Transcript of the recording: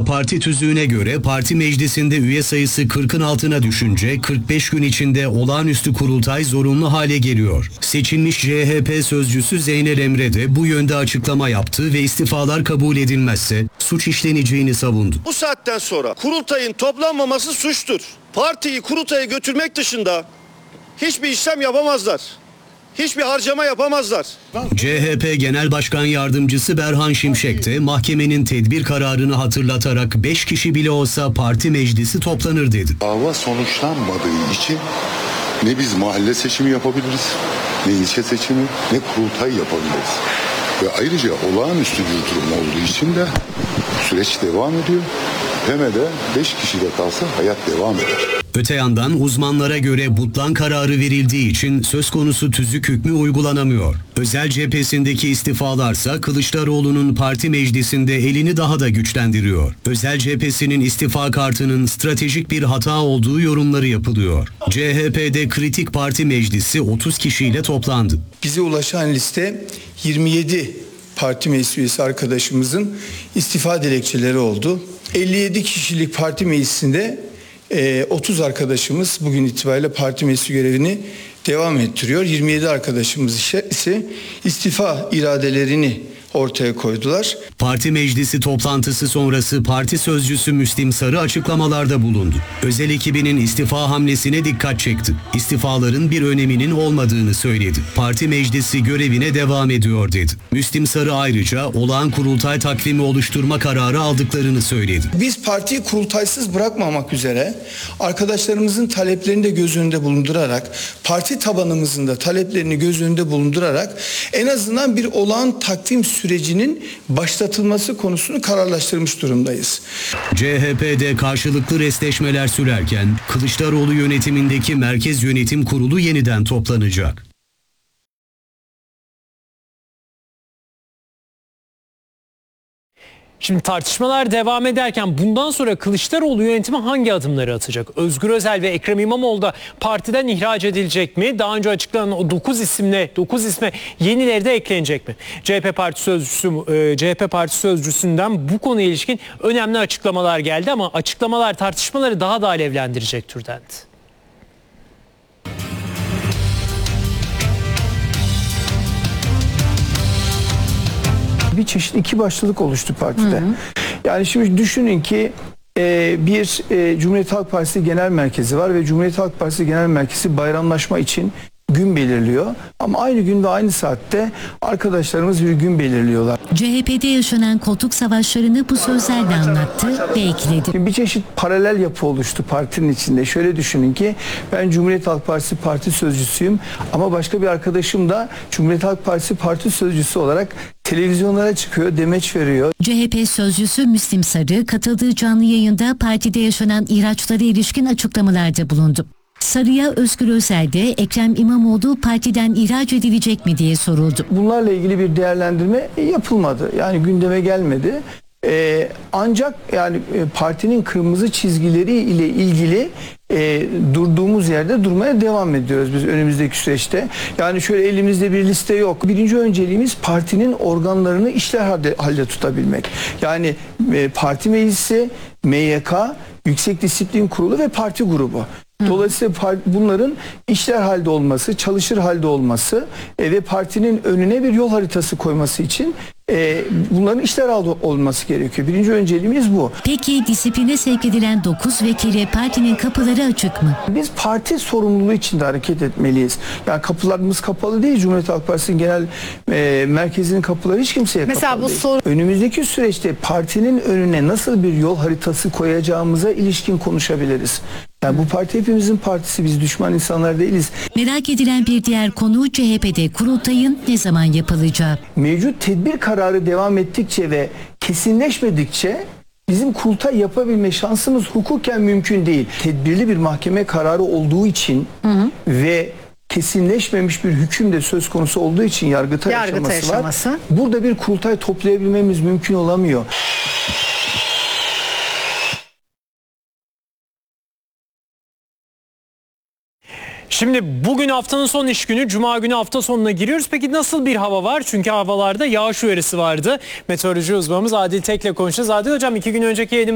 parti tüzüğüne göre parti meclisinde üye sayısı 40'ın altına düşünce 45 gün içinde olağanüstü kurultay zorunlu hale geliyor. Seçilmiş CHP sözcüsü Zeynel Emre de bu yönde açıklama yaptı ve istifalar kabul edilmezse suç işleneceğini savundu. Bu saatten sonra kurultayın toplanmaması suçtur. Partiyi kurultaya götürmek dışında hiçbir işlem yapamazlar. Hiçbir harcama yapamazlar. CHP Genel Başkan Yardımcısı Berhan Şimşek de mahkemenin tedbir kararını hatırlatarak 5 kişi bile olsa parti meclisi toplanır dedi. Dava sonuçlanmadığı için ne biz mahalle seçimi yapabiliriz, ne ilçe seçimi, ne kurultay yapabiliriz. Ve ayrıca olağanüstü bir durum olduğu için de süreç devam ediyor. Hem de 5 kişi de kalsa hayat devam eder. Öte yandan uzmanlara göre butlan kararı verildiği için söz konusu tüzük hükmü uygulanamıyor. Özel cephesindeki istifalarsa Kılıçdaroğlu'nun parti meclisinde elini daha da güçlendiriyor. Özel cephesinin istifa kartının stratejik bir hata olduğu yorumları yapılıyor. CHP'de kritik parti meclisi 30 kişiyle toplandı. Bize ulaşan liste 27 parti meclis üyesi arkadaşımızın istifa dilekçeleri oldu. 57 kişilik parti meclisinde 30 arkadaşımız bugün itibariyle parti meclisi görevini devam ettiriyor. 27 arkadaşımız ise istifa iradelerini ortaya koydular. Parti meclisi toplantısı sonrası parti sözcüsü Müslim Sarı açıklamalarda bulundu. Özel ekibinin istifa hamlesine dikkat çekti. İstifaların bir öneminin olmadığını söyledi. Parti meclisi görevine devam ediyor dedi. Müslim Sarı ayrıca olağan kurultay takvimi oluşturma kararı aldıklarını söyledi. Biz partiyi kurultaysız bırakmamak üzere arkadaşlarımızın taleplerini de göz önünde bulundurarak, parti tabanımızın da taleplerini göz önünde bulundurarak en azından bir olağan takvim sürecinin başlatılması konusunu kararlaştırmış durumdayız. CHP'de karşılıklı restleşmeler sürerken Kılıçdaroğlu yönetimindeki Merkez Yönetim Kurulu yeniden toplanacak. Şimdi tartışmalar devam ederken bundan sonra Kılıçdaroğlu yönetimi hangi adımları atacak? Özgür Özel ve Ekrem İmamoğlu da partiden ihraç edilecek mi? Daha önce açıklanan o 9 isme yenileri de eklenecek mi? CHP Parti Sözcüsü'nden bu konuya ilişkin önemli açıklamalar geldi ama açıklamalar tartışmaları daha da alevlendirecek türdendi. Bir çeşit iki başlılık oluştu partide. Yani şimdi düşünün ki bir Cumhuriyet Halk Partisi Genel Merkezi var ve Cumhuriyet Halk Partisi Genel Merkezi bayramlaşma için gün belirliyor. Ama aynı gün ve aynı saatte arkadaşlarımız bir gün belirliyorlar. CHP'de yaşanan koltuk savaşlarını bu sözlerle anlattı ve ekledi. Şimdi bir çeşit paralel yapı oluştu partinin içinde. Şöyle düşünün ki ben Cumhuriyet Halk Partisi Parti Sözcüsüyüm ama başka bir arkadaşım da Cumhuriyet Halk Partisi Parti Sözcüsü olarak televizyonlara çıkıyor, demeç veriyor. CHP sözcüsü Müslim Sarı katıldığı canlı yayında partide yaşanan ihraçlara ilişkin açıklamalarda bulundu. Sarı'ya Özgür Özel de Ekrem İmamoğlu partiden ihraç edilecek mi diye soruldu. Bunlarla ilgili bir değerlendirme yapılmadı. Yani gündeme gelmedi. Ancak yani partinin kırmızı çizgileri ile ilgili durduğumuz yerde durmaya devam ediyoruz biz önümüzdeki süreçte. Yani şöyle elimizde bir liste yok. Birinci önceliğimiz partinin organlarını işler halde tutabilmek. Yani parti meclisi, MYK, Yüksek Disiplin Kurulu ve parti grubu. Dolayısıyla bunların işler halde olması, çalışır halde olması ve partinin önüne bir yol haritası koyması için bunların işler halde olması gerekiyor. Birinci önceliğimiz bu. Peki disipline sevk edilen 9 vekile partinin kapıları açık mı? Biz parti sorumluluğu içinde hareket etmeliyiz. Yani kapılarımız kapalı değil. Cumhuriyet Halk Partisi'nin genel merkezinin kapıları hiç kimseye kapalı değil. Önümüzdeki süreçte partinin önüne nasıl bir yol haritası koyacağımıza ilişkin konuşabiliriz. Yani bu parti hepimizin partisi, biz düşman insanlar değiliz. Merak edilen bir diğer konu CHP'de kurultayın ne zaman yapılacağı. Mevcut tedbir kararı devam ettikçe ve kesinleşmedikçe bizim kurultay yapabilme şansımız hukuken mümkün değil. Tedbirli bir mahkeme kararı olduğu için ve kesinleşmemiş bir hüküm de söz konusu olduğu için yargıtay aşaması var. Burada bir kurultay toplayabilmemiz mümkün olamıyor. Şimdi bugün haftanın son iş günü, Cuma günü hafta sonuna giriyoruz. Peki nasıl bir hava var? Çünkü havalarda yağış uyarısı vardı. Meteoroloji uzmanımız Adil Tek'le konuşacağız. Adil Hocam 2 gün önceki